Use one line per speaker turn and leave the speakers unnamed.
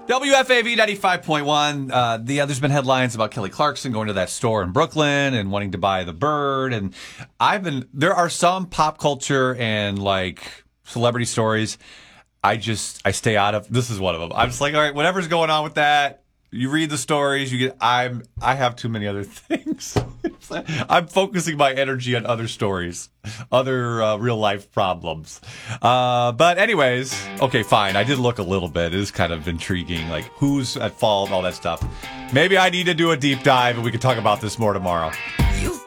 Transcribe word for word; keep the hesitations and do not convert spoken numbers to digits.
W F A V ninety-five point one. Uh, the, uh, there's been headlines about Kelly Clarkson going to that store in Brooklyn and wanting to buy the bird. And I've been, there are some pop culture and like celebrity stories I just, I stay out of. This is one of them. I'm just like, all right, whatever's going on with that, you read the stories, you get, I'm, I have too many other things. I'm focusing my energy on other stories, other uh, real life problems. Uh, but anyways, okay, fine. I did look a little bit. It is kind of intriguing, like who's at fault, all that stuff. Maybe I need to do a deep dive and we can talk about this more tomorrow.
You've